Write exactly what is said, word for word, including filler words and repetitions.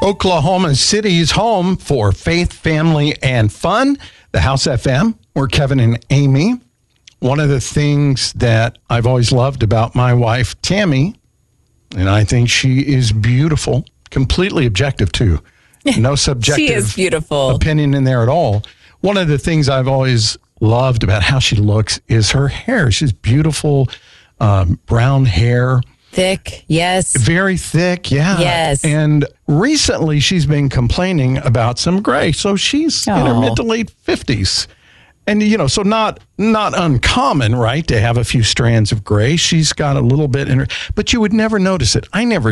Oklahoma City's home for faith, family, and fun. The House F M, we're Kevin and Amy. One of the things that I've always loved about my wife, Tammy, and I think she is beautiful, completely objective too. No subjective she is beautiful. opinion in there at all. One of the things I've always loved about how she looks is her hair. She's beautiful, um, brown hair. Thick, yes. Very thick, yeah. Yes. And recently she's been complaining about some gray. So she's Oh. in her mid to late fifties. And, you know, so not not uncommon, right, to have a few strands of gray. She's got a little bit in her, but you would never notice it. I never